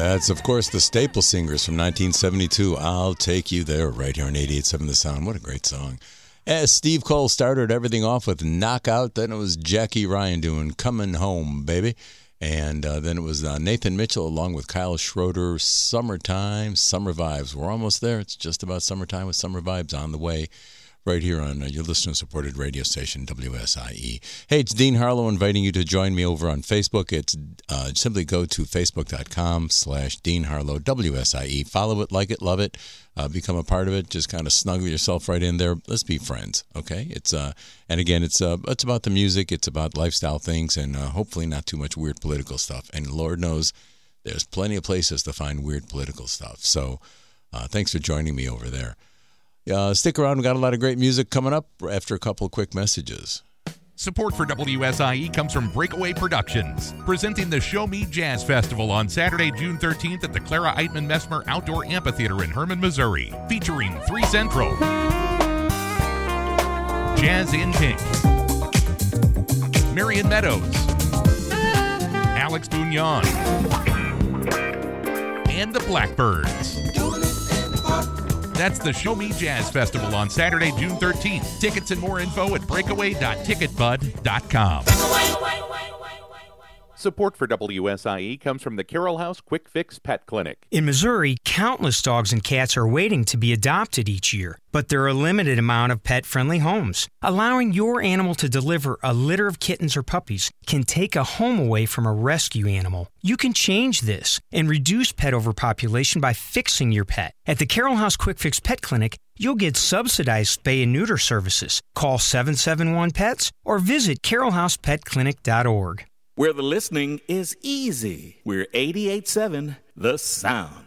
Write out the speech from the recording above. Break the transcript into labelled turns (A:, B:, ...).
A: That's, of course, the Staple Singers from 1972. I'll Take You There, right here on 88.7 The Sound. What a great song. As Steve Cole started everything off with Knockout, then it was Jackie Ryan doing Coming Home, Baby. And then it was Nathan Mitchell along with Kyle Schroeder, Summertime, Summer Vibes. We're almost there. It's just about summertime with Summer Vibes on the way. Right here on your listener-supported radio station, WSIE. Hey, it's Dean Harlow inviting you to join me over on Facebook. It's simply go to facebook.com/Dean Harlow, WSIE. Follow it, like it, love it, become a part of it. Just kind of snuggle yourself right in there. Let's be friends, okay? It's and again, it's about the music. It's about lifestyle things, and hopefully not too much weird political stuff. And Lord knows there's plenty of places to find weird political stuff. So thanks for joining me over there. Stick around. We've got a lot of great music coming up after a couple of quick messages.
B: Support for WSIE comes from Breakaway Productions, presenting the Show Me Jazz Festival on Saturday, June 13th at the Clara Eitman Messmer Outdoor Amphitheater in Herman, Missouri, featuring 3 Central, Jazz in Pink, Marion Meadows, Alex Bugnon, and the Blackbirds. That's the Show Me Jazz Festival on Saturday, June 13th. Tickets and more info at breakaway.ticketbud.com.
C: Support for WSIE comes from the Carroll House Quick Fix Pet Clinic.
D: In Missouri, countless dogs and cats are waiting to be adopted each year, but there are a limited amount of pet-friendly homes. Allowing your animal to deliver a litter of kittens or puppies can take a home away from a rescue animal. You can change this and reduce pet overpopulation by fixing your pet. At the Carroll House Quick Fix Pet Clinic, you'll get subsidized spay and neuter services. Call 771-PETS or visit carrollhousepetclinic.org.
E: Where the listening is easy. We're 88.7 The Sound.